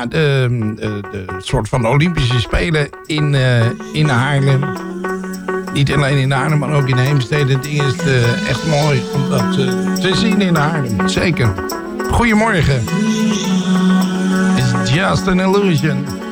de soort van Olympische Spelen in Haarlem. Niet alleen in Haarlem, maar ook in Heemstede. Het ding is echt mooi om dat te zien in Haarlem. Zeker. Goedemorgen. It's just an illusion.